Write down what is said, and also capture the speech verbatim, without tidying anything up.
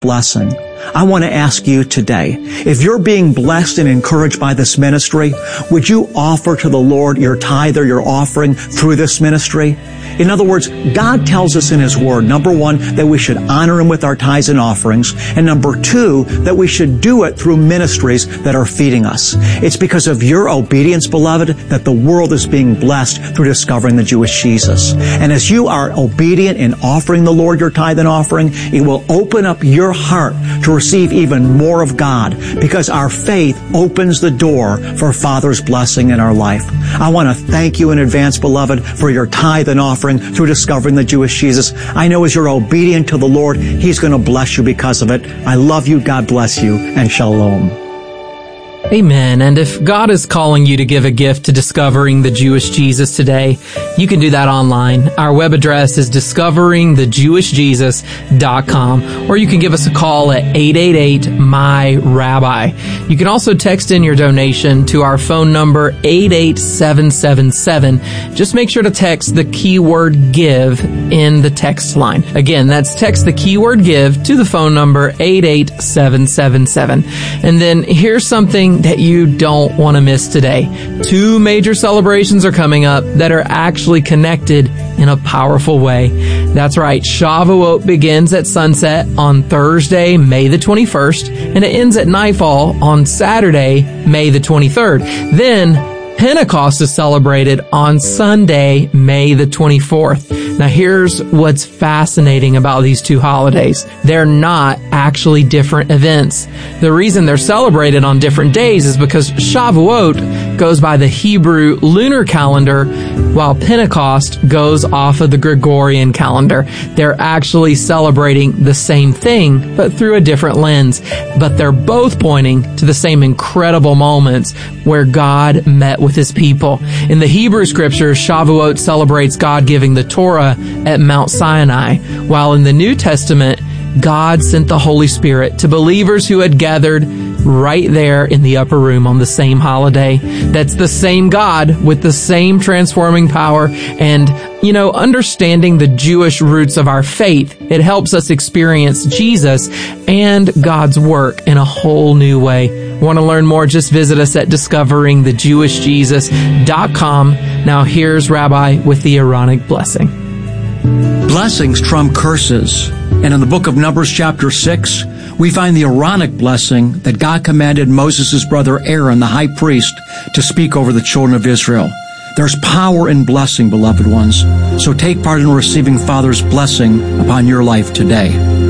blessing. I want to ask you today, if you're being blessed and encouraged by this ministry, would you offer to the Lord your tithe or your offering through this ministry? In other words, God tells us in His Word, number one, that we should honor Him with our tithes and offerings, and number two, that we should do it through ministries that are feeding us. It's because of your obedience, beloved, that the world is being blessed through discovering the Jewish Jesus. And as you are obedient in offering the Lord your tithe and offering, it will open up your heart to receive even more of God, because our faith opens the door for Father's blessing in our life. I want to thank you in advance, beloved, for your tithe and offering through discovering the Jewish Jesus. I know as you're obedient to the Lord, He's going to bless you because of it. I love you. God bless you, and shalom. Amen. And if God is calling you to give a gift to discovering the Jewish Jesus today, you can do that online. Our web address is discovering the jewish jesus dot com, or you can give us a call at eight eight eight, M Y, Rabbi. You can also text in your donation to our phone number eight eight seven seven seven. Just make sure to text the keyword give in the text line. Again, that's text the keyword give to the phone number eight eight seven seven seven. And then here's something that you don't want to miss today. Two major celebrations are coming up that are actually connected in a powerful way. That's right. Shavuot begins at sunset on Thursday, May the twenty-first, and it ends at nightfall on Saturday, May the twenty-third. Then Pentecost is celebrated on Sunday, May the twenty-fourth. Now here's what's fascinating about these two holidays. They're not actually different events. The reason they're celebrated on different days is because Shavuot goes by the Hebrew lunar calendar, while Pentecost goes off of the Gregorian calendar. They're actually celebrating the same thing, but through a different lens. But they're both pointing to the same incredible moments where God met with His people. In the Hebrew scriptures, Shavuot celebrates God giving the Torah at Mount Sinai, while in the New Testament, God sent the Holy Spirit to believers who had gathered right there in the upper room on the same holiday. That's the same God with the same transforming power. And, you know, understanding the Jewish roots of our faith, it helps us experience Jesus and God's work in a whole new way. Want to learn more? Just visit us at discovering the jewish jesus dot com. Now here's Rabbi with the Aaronic blessing. Blessings trump curses. And in the book of Numbers chapter six, we find the Aaronic blessing that God commanded Moses' brother Aaron, the high priest, to speak over the children of Israel. There's power in blessing, beloved ones. So take part in receiving Father's blessing upon your life today.